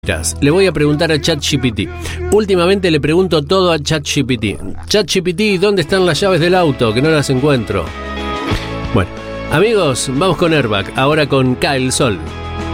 Le voy a preguntar a ChatGPT. Últimamente le pregunto todo a ChatGPT. ChatGPT, ¿dónde están las llaves del auto? Que no las encuentro. Bueno, amigos, vamos con Airbag, ahora con Kyle Sol.